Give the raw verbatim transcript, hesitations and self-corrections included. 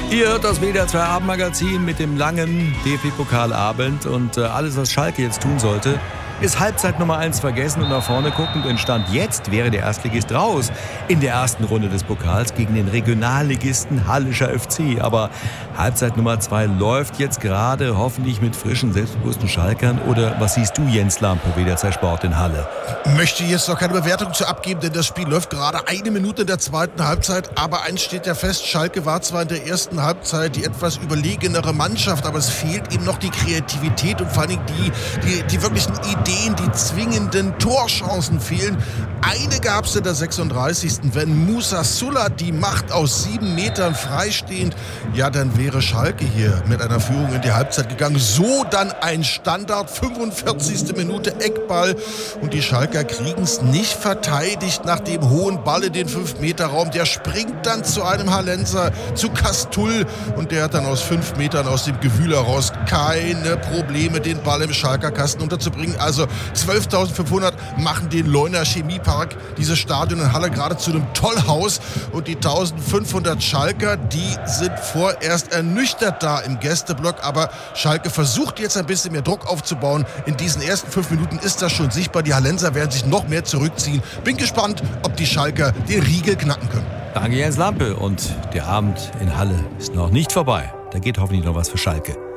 Ihr hört das W D R zwei Abendmagazin mit dem langen D F B-Pokalabend und äh, alles, was Schalke jetzt tun sollte, ist Halbzeit Nummer eins vergessen und nach vorne guckend. Und Stand jetzt wäre der Erstligist raus in der ersten Runde des Pokals gegen den Regionalligisten Hallischer F C. Aber Halbzeit Nummer zwei läuft jetzt gerade, hoffentlich mit frischen, selbstbewussten Schalkern. Oder was siehst du, Jens Lampe, W D R zwei Sport in Halle? Möchte jetzt noch keine Bewertung zu abgeben, denn das Spiel läuft gerade eine Minute in der zweiten Halbzeit. Aber eins steht ja fest, Schalke war zwar in der ersten Halbzeit die etwas überlegenere Mannschaft, aber es fehlt eben noch die Kreativität und vor allem die, die, die wirklichen Ideen, die zwingenden Torchancen fehlen. Eine gab es in der sechsunddreißigsten Wenn Musa Sulla die macht aus sieben Metern freistehend, ja, dann wäre Schalke hier mit einer Führung in die Halbzeit gegangen. So dann ein Standard, fünfundvierzigste Minute Eckball und die Schalker kriegen es nicht verteidigt nach dem hohen Ball in den fünf Meter Raum. Der springt dann zu einem Hallenser, zu Kastull und der hat dann aus fünf Metern aus dem Gewühl heraus keine Probleme, den Ball im Schalker Kasten unterzubringen. Also zwölftausendfünfhundert machen den Leuner Chemiepark, dieses Stadion in Halle, gerade zu einem Tollhaus. Und die eintausendfünfhundert Schalker, die sind vorerst ernüchtert da im Gästeblock. Aber Schalke versucht jetzt ein bisschen mehr Druck aufzubauen. In diesen ersten fünf Minuten ist das schon sichtbar. Die Hallenser werden sich noch mehr zurückziehen. Bin gespannt, ob die Schalker den Riegel knacken können. Danke, Jens Lampe. Und der Abend in Halle ist noch nicht vorbei. Da geht hoffentlich noch was für Schalke.